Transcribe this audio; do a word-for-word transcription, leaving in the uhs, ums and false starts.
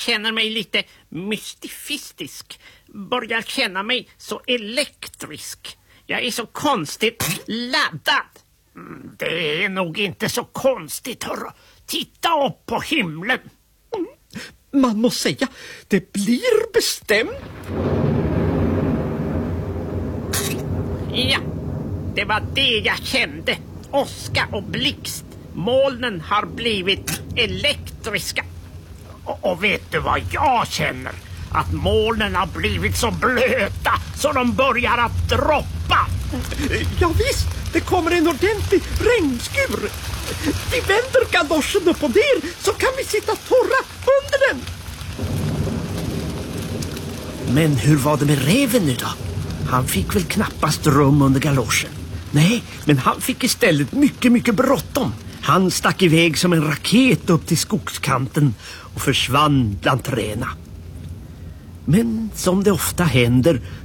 känner mig lite mystifistisk. Börjar känna mig så elektrisk. Jag är så konstigt laddad. Det är nog inte så konstigt, hörru. Titta upp på himlen. Man må säga, det blir bestämt. Ja, det var det jag kände. Åska och blixt. Molnen har blivit elektriska. Och, och vet du vad jag känner? Att molnen har blivit så blöta så de börjar att droppa. Ja visst, det kommer en ordentlig regnskur. Vi vänder galoschen upp och ner så kan vi sitta torra under den. Men hur var det med räven nu då? Han fick väl knappast rum under galoschen. Nej, men han fick istället mycket, mycket bråttom. Han stack iväg som en raket upp till skogskanten och försvann bland träna. Men som det ofta händer